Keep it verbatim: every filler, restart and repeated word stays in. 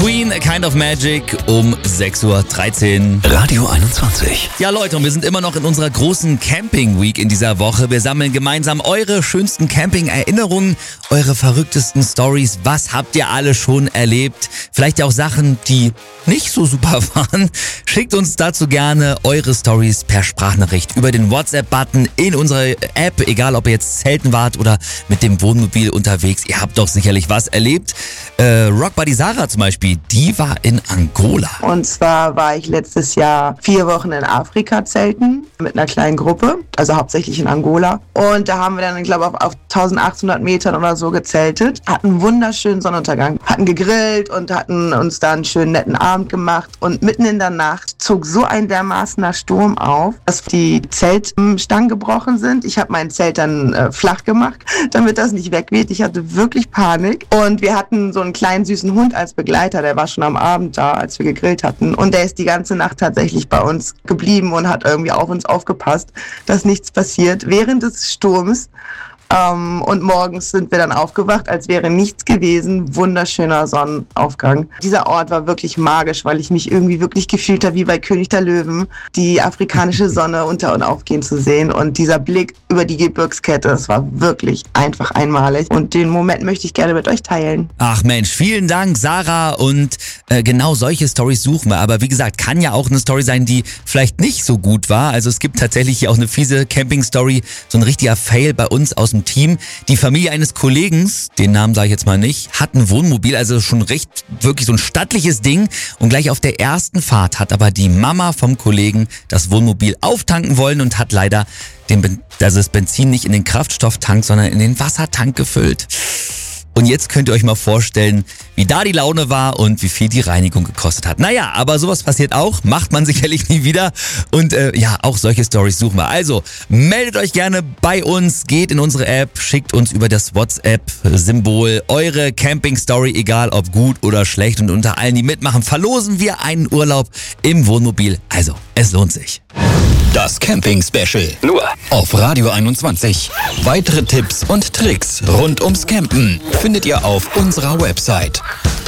Queen, A Kind of Magic um sechs Uhr dreizehn. Radio einundzwanzig. Ja Leute, und wir sind immer noch in unserer großen Camping Week in dieser Woche. Wir sammeln gemeinsam eure schönsten Camping-Erinnerungen, eure verrücktesten Stories. Was habt ihr alle schon erlebt? Vielleicht ja auch Sachen, die nicht so super waren. Schickt uns dazu gerne eure Stories per Sprachnachricht über den WhatsApp-Button in unserer App. Egal, ob ihr jetzt zelten wart oder mit dem Wohnmobil unterwegs. Ihr habt doch sicherlich was erlebt. Äh, Rock Buddy Sarah zum Beispiel, die war in Angola. Und zwar war ich letztes Jahr vier Wochen in Afrika zelten mit einer kleinen Gruppe, also hauptsächlich in Angola. Und da haben wir dann, ich glaube, auf, auf eintausendachthundert Metern oder so gezeltet. Hatten einen wunderschönen Sonnenuntergang, hatten gegrillt und hatten uns da einen schönen netten Abend gemacht. Und mitten in der Nacht zog so ein dermaßener Sturm auf, dass die Zeltstangen gebrochen sind. Ich habe mein Zelt dann äh, flach gemacht, damit das nicht wegweht. Ich hatte wirklich Panik. Und wir hatten so einen kleinen süßen Hund als Begleiter, der war schon am Abend da, als wir gegrillt hatten. Und der ist die ganze Nacht tatsächlich bei uns geblieben und hat irgendwie auf uns aufgepasst, dass nichts passiert während des Sturms. Ähm, und morgens sind wir dann aufgewacht, als wäre nichts gewesen. Wunderschöner Sonnenaufgang. Dieser Ort war wirklich magisch, weil ich mich irgendwie wirklich gefühlt habe wie bei König der Löwen, die afrikanische Sonne unter- und aufgehen zu sehen. Und dieser Blick über die Gebirgskette, das war wirklich einfach einmalig. Und den Moment möchte ich gerne mit euch teilen. Ach Mensch, vielen Dank, Sarah. Und äh, genau solche Storys suchen wir. Aber wie gesagt, kann ja auch eine Story sein, die vielleicht nicht so gut war. Also es gibt tatsächlich hier auch eine fiese Camping-Story, so ein richtiger Fail bei uns aus dem Team. Die Familie eines Kollegen, den Namen sage ich jetzt mal nicht, hat ein Wohnmobil, also schon recht wirklich so ein stattliches Ding. Und gleich auf der ersten Fahrt hat aber die Mama vom Kollegen das Wohnmobil auftanken wollen und hat leider den, ben- also das Benzin nicht in den Kraftstofftank, sondern in den Wassertank gefüllt. Und jetzt könnt ihr euch mal vorstellen, wie da die Laune war und wie viel die Reinigung gekostet hat. Naja, aber sowas passiert auch, macht man sicherlich nie wieder. Und äh, ja, auch solche Storys suchen wir. Also, meldet euch gerne bei uns, geht in unsere App, schickt uns über das WhatsApp-Symbol eure Camping-Story, egal ob gut oder schlecht. Und unter allen, die mitmachen, verlosen wir einen Urlaub im Wohnmobil. Also, es lohnt sich. Das Camping-Special. Nur auf Radio einundzwanzig. Weitere Tipps und Tricks rund ums Campen findet ihr auf unserer Website.